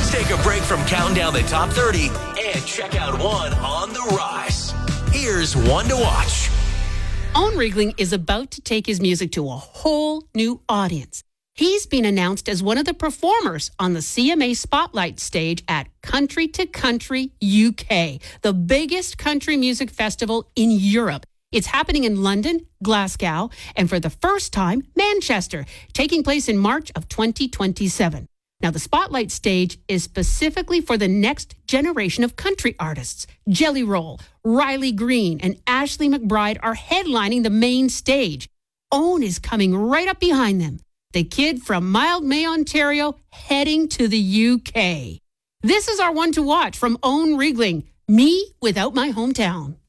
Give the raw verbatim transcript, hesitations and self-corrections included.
Let's take a break from counting down the top thirty and check out one on the rise. Here's one to watch. Owen Riegling is about to take his music to a whole new audience. He's been announced as one of the performers on the C M A Spotlight stage at Country to Country U K, the biggest country music festival in Europe. It's happening in London, Glasgow, and for the first time, Manchester, taking place in March of twenty twenty-seven. Now, the Spotlight stage is specifically for the next generation of country artists. Jelly Roll, Riley Green, and Ashley McBryde are headlining the main stage. Owen is coming right up behind them. The kid from Mildmay, Ontario, heading to the U K. This is our one to watch from Owen Riegling, Me Without My Hometown.